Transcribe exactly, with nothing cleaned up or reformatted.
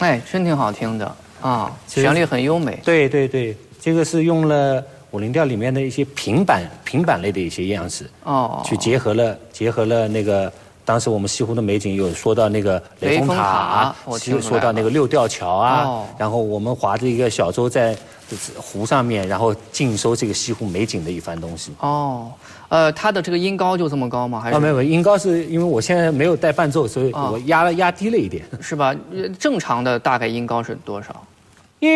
哎，真挺好听的啊，旋律很优美。 对对对，这个是用了武林调里面的一些平板平板类的一些样式哦，去结合了结合了那个。当时我们西湖的美景有说到那个雷峰塔，说到那个六吊桥啊，哦、然后我们划着一个小舟在湖上面，然后尽收这个西湖美景的一番东西。 哦，呃，它的这个音高就这么高吗？还是？ 啊，没有，音高是因为我现在没有带伴奏，所以我压了、哦、压低了一点。 是吧？正常的大概音高是多少？